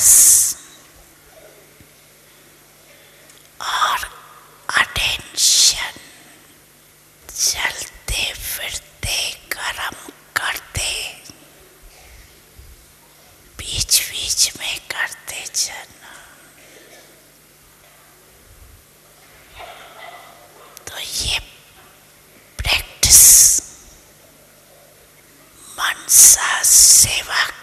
और अटेंशन चलते फिरते कर्म करते बीच बीच में करते जाना। तो ये प्रैक्टिस मनसा सेवा